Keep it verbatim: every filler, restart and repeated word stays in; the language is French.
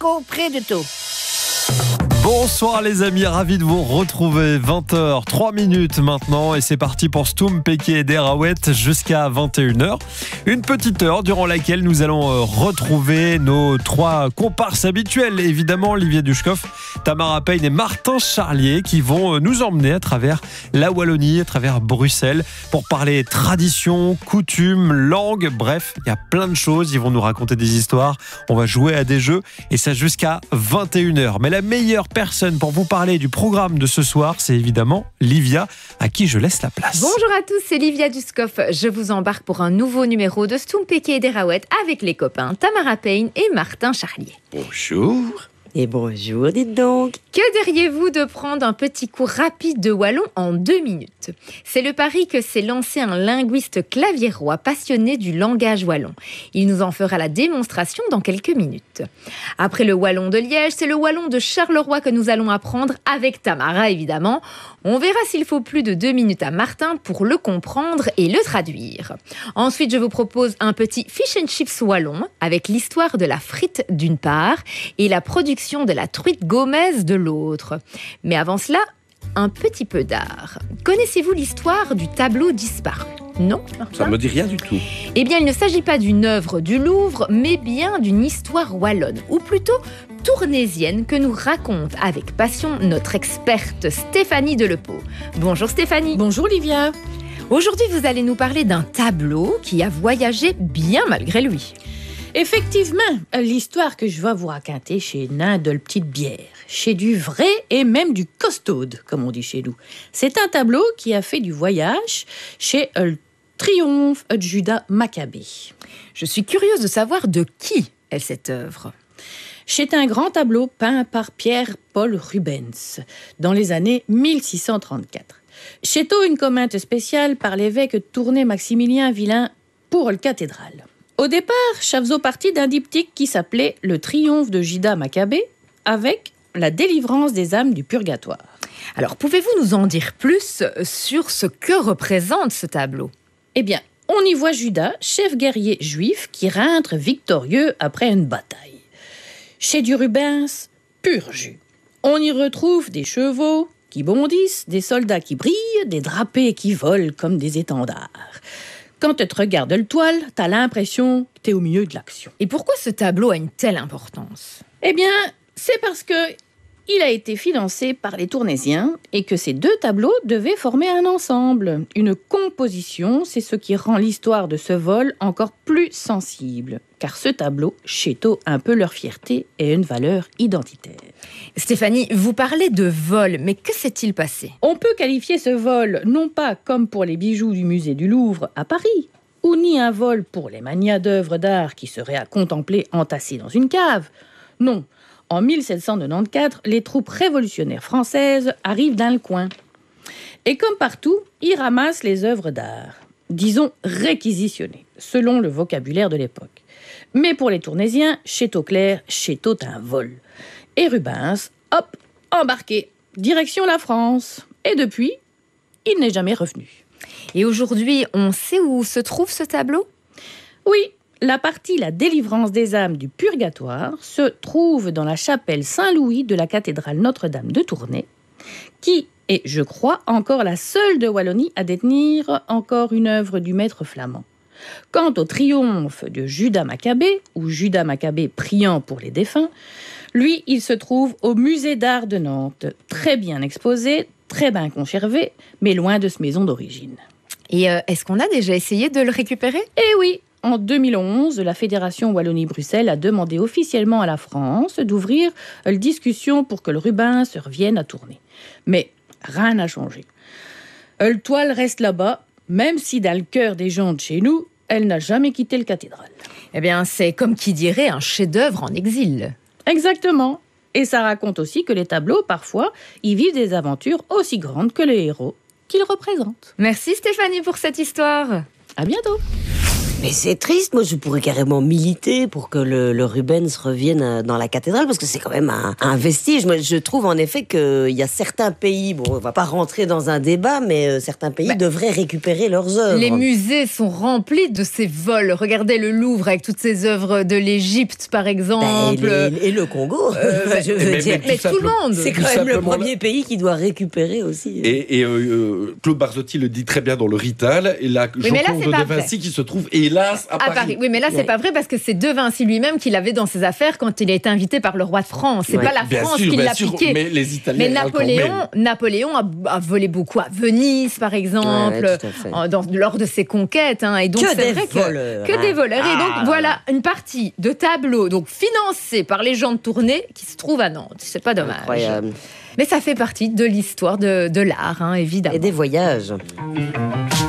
Marco, près de tout. Bonsoir les amis, ravi de vous retrouver. vingt heures trois minutes maintenant et c'est parti pour Stoum, Péké et Derawet jusqu'à vingt et une heures. Une petite heure durant laquelle nous allons retrouver nos trois comparses habituels. Évidemment, Olivier Dushkov, Tamara Payne et Martin Charlier qui vont nous emmener à travers la Wallonie, à travers Bruxelles pour parler tradition, coutumes, langue. Bref, il y a plein de choses. Ils vont nous raconter des histoires. On va jouer à des jeux et ça jusqu'à vingt et une heures. Mais la meilleure personne pour vous parler du programme de ce soir, c'est évidemment Livia, à qui je laisse la place. Bonjour à tous, c'est Livia Dushkov. Je vous embarque pour un nouveau numéro de Stoum, Péké et Derawet avec les copains Tamara Payne et Martin Charlier. Bonjour. Et bonjour, dites donc. Que diriez-vous de prendre un petit cours rapide de wallon en deux minutes ? C'est le pari que s'est lancé un linguiste claviérois passionné du langage wallon. Il nous en fera la démonstration dans quelques minutes. Après le wallon de Liège, c'est le wallon de Charleroi que nous allons apprendre avec Tamara, évidemment. On verra s'il faut plus de deux minutes à Martin pour le comprendre et le traduire. Ensuite, je vous propose un petit fish and chips wallon avec l'histoire de la frite d'une part et la production de la truite gaumaise de l'autre. Mais avant cela, un petit peu d'art. Connaissez-vous l'histoire du tableau disparu ? Non ? Ça ne me dit rien du tout. Eh bien, il ne s'agit pas d'une œuvre du Louvre, mais bien d'une histoire wallonne, ou plutôt tournaisienne, que nous raconte avec passion notre experte Stéphanie Delepeau. Bonjour Stéphanie. Bonjour Livia. Aujourd'hui, vous allez nous parler d'un tableau qui a voyagé bien malgré lui. Effectivement, l'histoire que je vais vous raconter chez Nain de la petite bière, chez du vrai et même du costaude, comme on dit chez nous. C'est un tableau qui a fait du voyage chez le Triomphe de Judas Maccabée. Je suis curieuse de savoir de qui est cette œuvre. C'est un grand tableau peint par Pierre-Paul Rubens dans les années mille six cent trente-quatre. C'est une commande spéciale par l'évêque de Tournai Maximilien Villain pour le cathédrale. Au départ, ça faisait partie d'un diptyque qui s'appelait « Le triomphe de Judas Maccabée » avec la délivrance des âmes du purgatoire. Alors, pouvez-vous nous en dire plus sur ce que représente ce tableau ? Eh bien, on y voit Judas, chef guerrier juif, qui rentre victorieux après une bataille. Chez du Rubens, pur jus. On y retrouve des chevaux qui bondissent, des soldats qui brillent, des drapés qui volent comme des étendards. Quand tu te regardes le toile, t'as l'impression que t'es au milieu de l'action. Et pourquoi ce tableau a une telle importance ? Eh bien, c'est parce que il a été financé par les Tournaisiens et que ces deux tableaux devaient former un ensemble. Une composition, c'est ce qui rend l'histoire de ce vol encore plus sensible. Car ce tableau chéteau un peu leur fierté et une valeur identitaire. Stéphanie, vous parlez de vol, mais que s'est-il passé ? On peut qualifier ce vol non pas comme pour les bijoux du musée du Louvre à Paris, ou ni un vol pour les manias d'œuvres d'art qui seraient à contempler entassés dans une cave. Non, en mille sept cent quatre-vingt-quatorze, les troupes révolutionnaires françaises arrivent dans le coin. Et comme partout, ils ramassent les œuvres d'art, disons réquisitionnées, selon le vocabulaire de l'époque. Mais pour les Tournaisiens, c'est au clair, c'est un vol. Et Rubens, hop, embarqué, direction la France. Et depuis, il n'est jamais revenu. Et aujourd'hui, on sait où se trouve ce tableau ? Oui, la partie La délivrance des âmes du purgatoire se trouve dans la chapelle Saint-Louis de la cathédrale Notre-Dame de Tournai, qui est, je crois, encore la seule de Wallonie à détenir encore une œuvre du maître flamand. Quant au triomphe de Judas Maccabée, ou Judas Maccabée priant pour les défunts, lui, il se trouve au musée d'art de Nantes, très bien exposé, très bien conservé, mais loin de sa maison d'origine. Et euh, est-ce qu'on a déjà essayé de le récupérer ? Eh oui, en deux mille onze, la Fédération Wallonie-Bruxelles a demandé officiellement à la France d'ouvrir une discussion pour que le Rubens revienne à Tournai. Mais rien n'a changé. Le toile reste là-bas, même si dans le cœur des gens de chez nous, elle n'a jamais quitté le cathédrale. Eh bien, c'est comme qui dirait un chef-d'œuvre en exil. Exactement. Et ça raconte aussi que les tableaux, parfois, y vivent des aventures aussi grandes que les héros qu'ils représentent. Merci Stéphanie pour cette histoire. À bientôt. Mais c'est triste, moi je pourrais carrément militer pour que le, le Rubens revienne dans la cathédrale, parce que c'est quand même un, un vestige. Moi je trouve en effet qu'il y a certains pays, bon on va pas rentrer dans un débat, mais euh, certains pays bah, devraient récupérer leurs œuvres. Les musées sont remplis de ces vols. Regardez le Louvre avec toutes ces œuvres de l'Égypte par exemple. Bah, et, les, et le Congo, euh, je veux mais, dire. Mais, mais tout, tout le monde. C'est quand même le premier là. pays qui doit récupérer aussi. Et, et euh, Claude Barzotti le dit très bien dans le Rital, et la oui, Joconde de Vinci qui se trouve hélas à, à Paris. Paris. Oui, mais là, c'est ouais. pas vrai parce que c'est De Vinci lui-même qui l'avait dans ses affaires quand il a été invité par le roi de France. C'est ouais. pas la bien France sûr, qui l'a sûr, piqué. Mais les Italiens. Mais Napoléon, Napoléon a, a volé beaucoup à Venise, par exemple, ouais, ouais, dans, lors de ses conquêtes. Hein, et donc, que c'est des vrai voleurs. Que, que hein. des voleurs. Ah. Et donc, voilà une partie de tableaux donc, financés par les gens de Tournai qui se trouvent à Nantes. C'est pas dommage. Incroyable. Mais ça fait partie de l'histoire de, de l'art, hein, évidemment. Et des voyages.